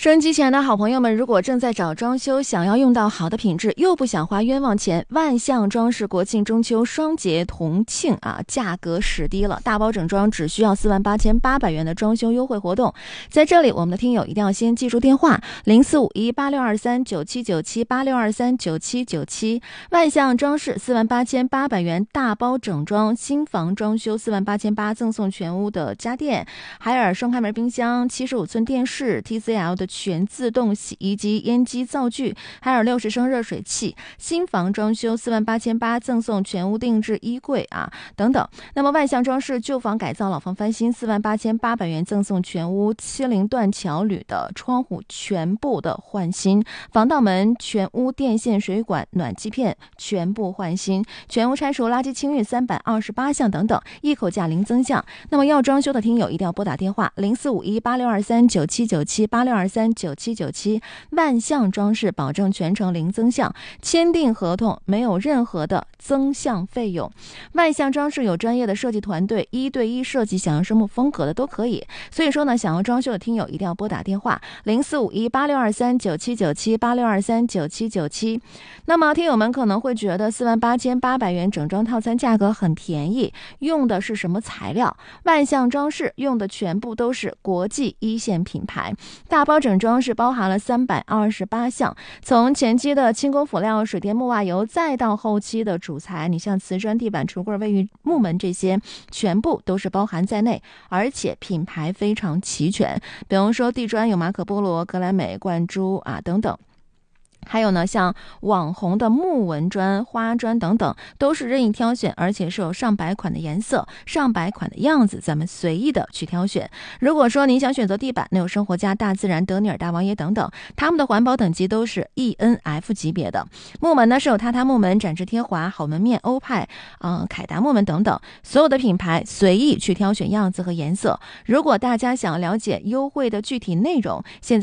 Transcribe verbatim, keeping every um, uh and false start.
收音机前的好朋友们，如果正在找装修，想要用到好的品质，又不想花冤枉钱，万象装饰国庆中秋双节同庆啊，价格史低了，大包整装只需要四万八千八百元的装修优惠活动。在这里，我们的听友一定要先记住电话零四五一八六二三九七九七八六二三九七九七，万象装饰四万八千八百元大包整装，新房装修四万八千八，赠送全屋的家电，海尔双开门冰箱、七十五寸电视、T C L 的全自动洗衣机、烟机灶具，海尔六十升热水器。新房装修四万八千八，赠送全屋定制衣柜啊等等。那么万象装饰旧房改造、老房翻新四万八千八百元，赠送全屋七零断桥铝的窗户全部的换新，防盗门、全屋电线、水管、暖气片全部换新，全屋拆除、垃圾清运三百二十八项等等，一口价零增项。那么要装修的听友一定要拨打电话零四五一八六二三九七九七八六二三九七九七，万象装饰保证全程零增项，签订合同没有任何的增项费用。万象装饰有专业的设计团队，一对一设计，想要什么风格的都可以。所以说呢，想要装修的听友一定要拨打电话零四五一八六二三九七九七八六二三九七九七。那么听友们可能会觉得四万八千八百元整装套餐价格很便宜，用的是什么材料？万象装饰用的全部都是国际一线品牌，大包整装是包含了三百二十八项，从前期的轻工辅料、水电木瓦油，再到后期的主材，你像瓷砖、地板、橱柜、卫浴、木门这些，全部都是包含在内，而且品牌非常齐全。比方说地砖有马可波罗、格莱美、冠珠啊等等。还有呢，像网红的木纹砖、花砖等等，都是任意挑选，而且是有上百款的颜色、上百款的样子，咱们随意的去挑选。如果说您想选择地板，那有生活家、大自然、德尼尔、大王爷等等，他们的环保等级都是 E N F 级别的。木门呢是有榻榻木门、展翅贴华、好门面、欧派、嗯、凯达木门等等，所有的品牌随意去挑选样子和颜色。如果大家想了解优惠的具体内容，现在